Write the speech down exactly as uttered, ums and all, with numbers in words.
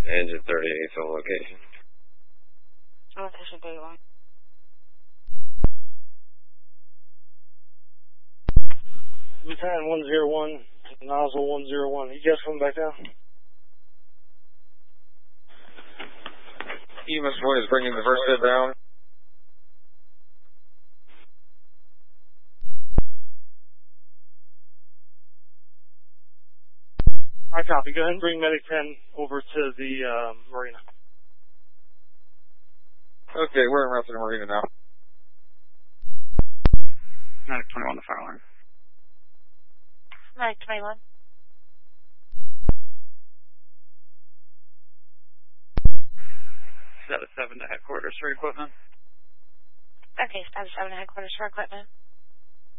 Engine thirty-eight on location. Location thirty-one. Battalion one zero one, nozzle one zero one. You guys coming back down? E M S one is bringing the first bit down. I copy. Go ahead and bring Medic ten over to the uh, marina. Okay, we're en route to the marina now. Medic twenty-one, the fire alarm. Medic twenty-one. Status seven to headquarters for equipment. Okay, status seven to headquarters for equipment.